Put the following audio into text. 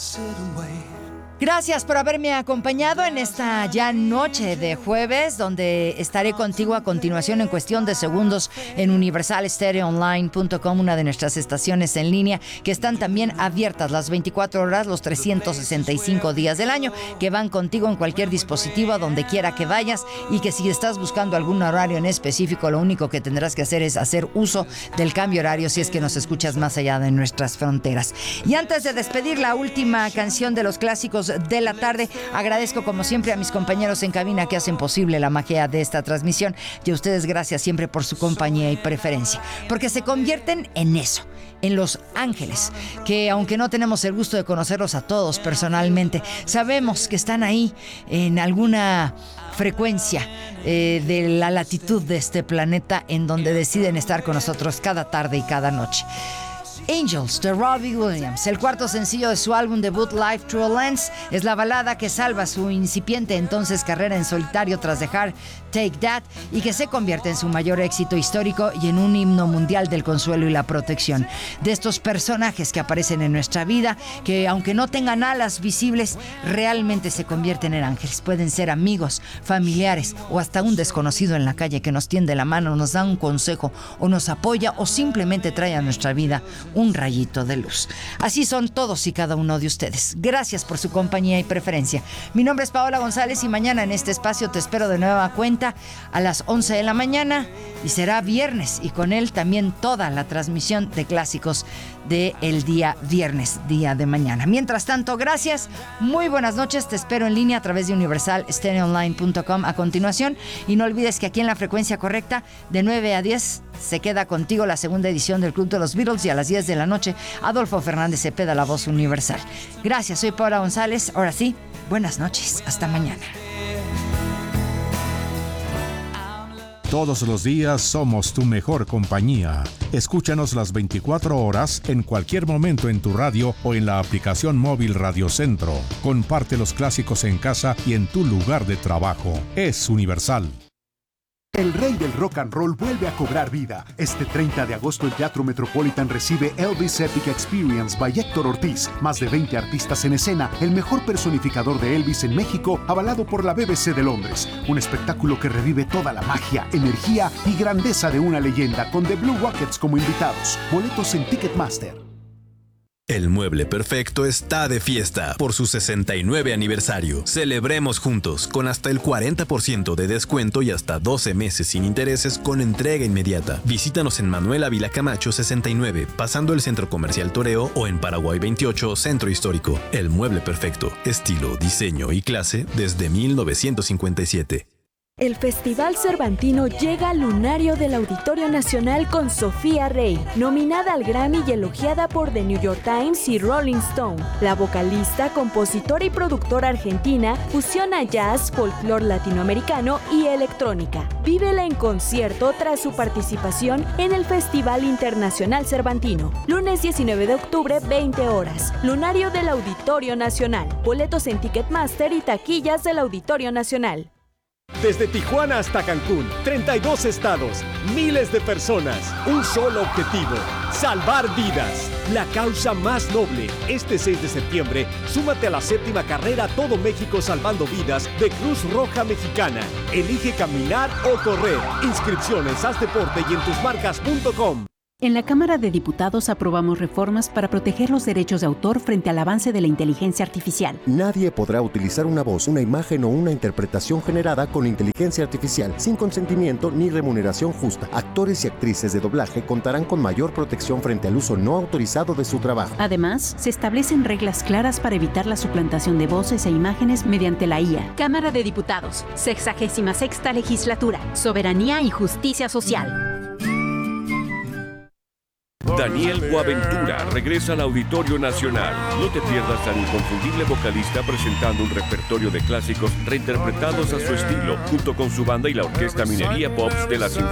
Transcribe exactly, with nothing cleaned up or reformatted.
Gracias por haberme acompañado en esta ya noche de jueves, donde estaré contigo a continuación en cuestión de segundos en universal stereo online punto com, una de nuestras estaciones en línea que están también abiertas las veinticuatro horas, los trescientos sesenta y cinco días del año, que van contigo en cualquier dispositivo, a donde quiera que vayas, y que si estás buscando algún horario en específico, lo único que tendrás que hacer es hacer uso del cambio horario si es que nos escuchas más allá de nuestras fronteras. Y antes de despedir la última canción de los clásicos de la tarde, agradezco como siempre a mis compañeros en cabina que hacen posible la magia de esta transmisión, y a ustedes gracias siempre por su compañía y preferencia, porque se convierten en eso, en los ángeles, que aunque no tenemos el gusto de conocerlos a todos personalmente, sabemos que están ahí en alguna frecuencia eh, de la latitud de este planeta, en donde deciden estar con nosotros cada tarde y cada noche. Angels de Robbie Williams, el cuarto sencillo de su álbum debut Life Through a Lens, es la balada que salva su incipiente entonces carrera en solitario tras dejar Take That, y que se convierte en su mayor éxito histórico y en un himno mundial del consuelo y la protección. De estos personajes que aparecen en nuestra vida, que aunque no tengan alas visibles, realmente se convierten en ángeles. Pueden ser amigos, familiares o hasta un desconocido en la calle que nos tiende la mano, nos da un consejo o nos apoya, o simplemente trae a nuestra vida un rayito de luz. Así son todos y cada uno de ustedes. Gracias por su compañía y preferencia. Mi nombre es Paola González y mañana en este espacio te espero de nueva cuenta a las once de la mañana, y será viernes, y con él también toda la transmisión de clásicos del día viernes, día de mañana. Mientras tanto, gracias, muy buenas noches, te espero en línea a través de universal stereo online punto com a continuación, y no olvides que aquí en la frecuencia correcta de nueve a diez se queda contigo la segunda edición del Club de los Beatles, y a las diez de la noche Adolfo Fernández Cepeda, la voz universal. Gracias, soy Paola González. Ahora sí, buenas noches, hasta mañana. Todos los días somos tu mejor compañía. Escúchanos las veinticuatro horas en cualquier momento en tu radio o en la aplicación móvil Radio Centro. Comparte los clásicos en casa y en tu lugar de trabajo. Es Universal. El rey del rock and roll vuelve a cobrar vida. Este treinta de agosto el Teatro Metropolitan recibe Elvis Epic Experience by Héctor Ortiz. Más de veinte artistas en escena, el mejor personificador de Elvis en México, avalado por la B B C de Londres. Un espectáculo que revive toda la magia, energía y grandeza de una leyenda, con The Blue Rockets como invitados. Boletos en Ticketmaster. El Mueble Perfecto está de fiesta por su sesenta y nueve aniversario. Celebremos juntos con hasta el cuarenta por ciento de descuento y hasta doce meses sin intereses con entrega inmediata. Visítanos en Manuel Ávila Camacho sesenta y nueve, pasando el Centro Comercial Toreo, o en Paraguay veintiocho, Centro Histórico. El Mueble Perfecto, estilo, diseño y clase desde mil novecientos cincuenta y siete. El Festival Cervantino llega al lunario del Auditorio Nacional con Sofía Rey, nominada al Grammy y elogiada por The New York Times y Rolling Stone. La vocalista, compositora y productora argentina fusiona jazz, folclore latinoamericano y electrónica. Vívela en concierto tras su participación en el Festival Internacional Cervantino. Lunes diecinueve de octubre, veinte horas. Lunario del Auditorio Nacional. Boletos en Ticketmaster y taquillas del Auditorio Nacional. Desde Tijuana hasta Cancún, treinta y dos estados, miles de personas, un solo objetivo: salvar vidas. La causa más noble. Este seis de septiembre, súmate a la séptima carrera Todo México Salvando Vidas de Cruz Roja Mexicana. Elige caminar o correr. Inscripciones, haz deporte y en tus marcas punto com. En la Cámara de Diputados aprobamos reformas para proteger los derechos de autor frente al avance de la inteligencia artificial. Nadie podrá utilizar una voz, una imagen o una interpretación generada con inteligencia artificial sin consentimiento ni remuneración justa. Actores y actrices de doblaje contarán con mayor protección frente al uso no autorizado de su trabajo. Además, se establecen reglas claras para evitar la suplantación de voces e imágenes mediante la I A. Cámara de Diputados, sexagésima sexta legislatura, soberanía y justicia social. Daniel Boaventura regresa al Auditorio Nacional. No te pierdas al inconfundible vocalista presentando un repertorio de clásicos reinterpretados a su estilo, junto con su banda y la Orquesta Minería Pops de la Sinfónica